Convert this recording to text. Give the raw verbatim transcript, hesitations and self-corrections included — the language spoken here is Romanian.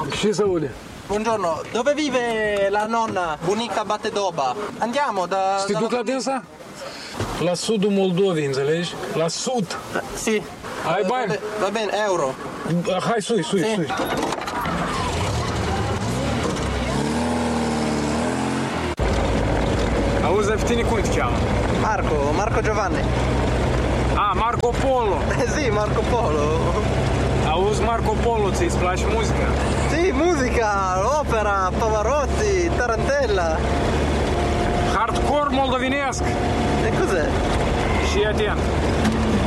Și se aude. Buongiorno, dove vive la nonna, bunica Batedoba? Andiamo da... Să te da duc la dânsa? La sudul Moldovei, înțelegi? La sud. Sì. Hai bani? Va, be- va bene, euro. Hai, sui, sui, Sì. sui. Auzi, pe tine cum te cheamă? Marco, Marco Giovanni. A, Marco Polo. Sì, Marco Polo. Auzi, Marco Polo, ți-i place muzica? Sì, musica, opera, Pavarotti, Tarantella. Hardcore moldovenesc. E cos'è? Și atent.